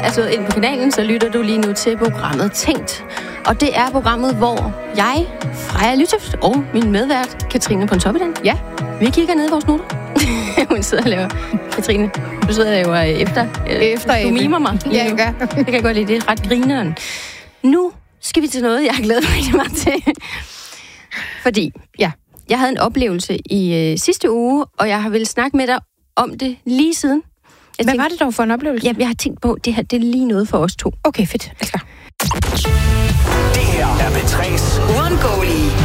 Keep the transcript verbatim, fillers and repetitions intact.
er slået ind på kanalen, så lytter du lige nu til programmet Tænkt. Og det er programmet, hvor jeg, Freja Lytoft og min medvært, Katrine Pontoppidan, ja, vi kigger ned i vores noter. Hun sidder og laver... Katrine, du sidder og laver efter. Efter du mimer mig. Ja, jeg gør. Det kan jeg godt lide, det er ret grineren. Nu skal vi til noget, jeg har glædet mig rigtig meget til. Fordi, ja, jeg havde en oplevelse i øh, sidste uge, og jeg har vel snakket med dig om det lige siden. Jeg Hvad tænkte, var det dog for en oplevelse? Ja, jeg har tænkt på, det her det er lige noget for os to. Okay, fedt. Altså. Det her er P tre's uundgåelige